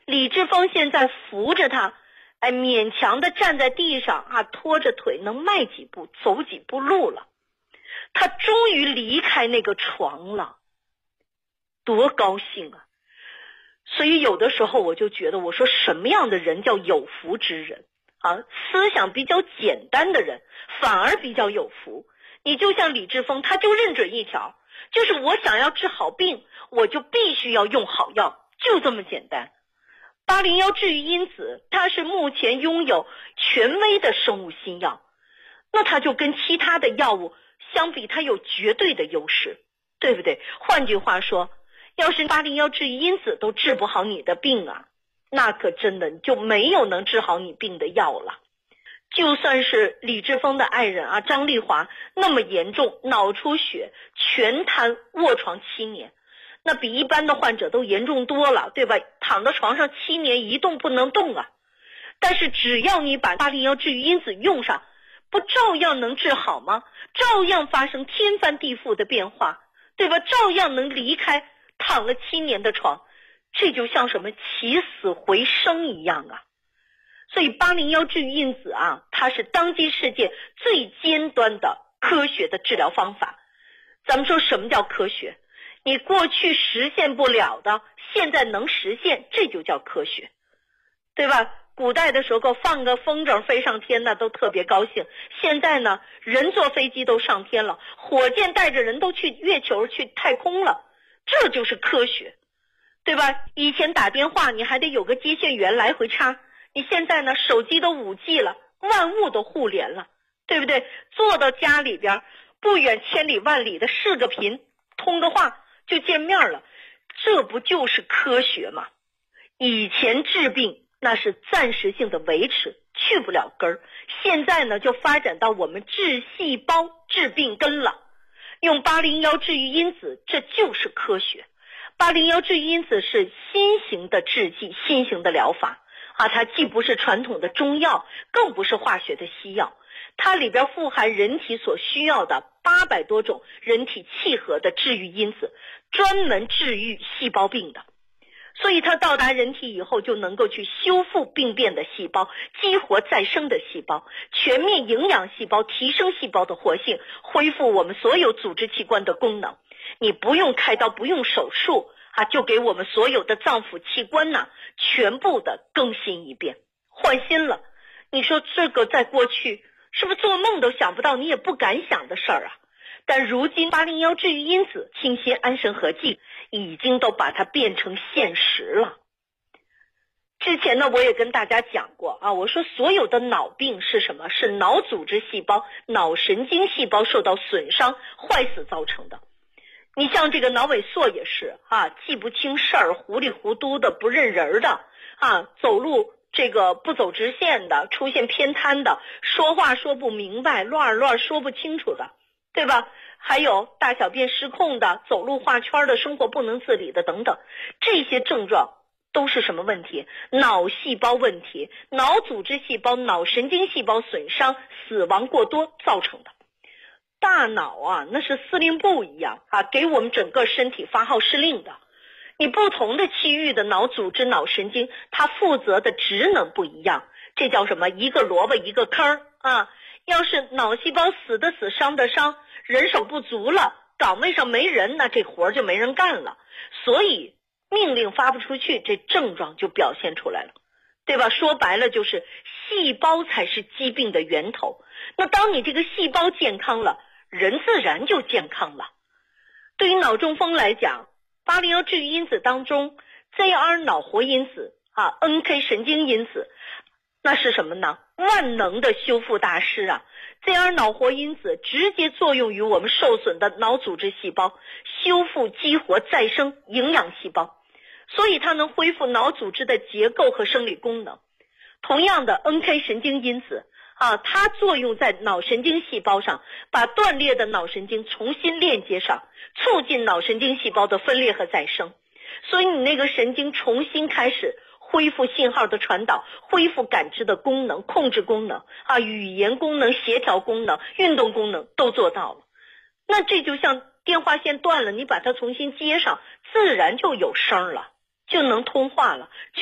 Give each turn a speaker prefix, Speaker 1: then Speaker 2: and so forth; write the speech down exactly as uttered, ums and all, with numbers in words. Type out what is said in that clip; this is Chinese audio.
Speaker 1: 李志峰现在扶着他，哎，勉强的站在地上啊，拖着腿能迈几步走几步路了。他终于离开那个床了，多高兴啊！所以有的时候我就觉得，我说什么样的人叫有福之人啊？思想比较简单的人反而比较有福。你就像李志峰，他就认准一条，就是我想要治好病，我就必须要用好药，就这么简单。八零一治愈因子，它是目前拥有权威的生物新药，那它就跟其他的药物相比，它有绝对的优势，对不对？换句话说，要是八零一治愈因子都治不好你的病啊，那可真的就没有能治好你病的药了。就算是李志峰的爱人啊，张丽华那么严重，脑出血，全瘫卧床七年，那比一般的患者都严重多了，对吧？躺到床上七年一动不能动啊。但是只要你把八零一治愈因子用上，不照样能治好吗？照样发生天翻地覆的变化，对吧？照样能离开躺了七年的床，这就像什么起死回生一样啊。所以八零一治愈因子啊，它是当今世界最尖端的科学的治疗方法。咱们说什么叫科学？你过去实现不了的，现在能实现，这就叫科学，对吧？古代的时候放个风筝飞上天呢，都特别高兴。现在呢，人坐飞机都上天了，火箭带着人都去月球去太空了，这就是科学，对吧？以前打电话你还得有个接线员来回插，你现在呢，手机都 五 G 了，万物都互联了，对不对？坐到家里边，不远千里万里的视个频，通个话就见面了，这不就是科学吗？以前治病那是暂时性的维持，去不了根儿。现在呢，就发展到我们治细胞、治病根了。用八零一治愈因子，这就是科学。八零一治愈因子是新型的制剂，新型的疗法啊，它既不是传统的中药，更不是化学的西药，它里边富含人体所需要的八百多种人体契合的治愈因子，专门治愈细胞病的。所以它到达人体以后，就能够去修复病变的细胞，激活再生的细胞，全面营养细胞，提升细胞的活性，恢复我们所有组织器官的功能。你不用开刀，不用手术啊，就给我们所有的脏腑器官呐、啊，全部的更新一遍，换新了。你说这个在过去是不是做梦都想不到，你也不敢想的事儿啊？但如今八零一治愈因子、清新安神合剂已经都把它变成现实了。之前呢，我也跟大家讲过啊，我说所有的脑病是什么？是脑组织细胞、脑神经细胞受到损伤、坏死造成的。你像这个脑萎缩也是啊，记不清事儿，糊里糊涂的，不认人的啊，走路这个不走直线的，出现偏瘫的，说话说不明白，乱乱说不清楚的，对吧？还有大小便失控的，走路画圈的，生活不能自理的等等，这些症状都是什么问题？脑细胞问题，脑组织细胞、脑神经细胞损伤、死亡过多造成的。大脑啊，那是司令部一样啊，给我们整个身体发号施令的。你不同的区域的脑组织、脑神经，它负责的职能不一样，这叫什么？一个萝卜一个坑啊。要是脑细胞死的死，伤的伤，人手不足了，岗位上没人，那这活就没人干了。所以命令发不出去，这症状就表现出来了，对吧？说白了就是细胞才是疾病的源头。那当你这个细胞健康了，人自然就健康了。对于脑中风来讲，八零一治愈因子当中 Z R 脑活因子啊 N K 神经因子，那是什么呢？万能的修复大师啊。 Z R 脑活因子直接作用于我们受损的脑组织细胞，修复激活再生营养细胞，所以它能恢复脑组织的结构和生理功能。同样的 N K 神经因子啊，它作用在脑神经细胞上，把断裂的脑神经重新链接上，促进脑神经细胞的分裂和再生。所以你那个神经重新开始恢复信号的传导，恢复感知的功能、控制功能啊，语言功能、协调功能、运动功能都做到了。那这就像电话线断了，你把它重新接上，自然就有声了，就能通话了。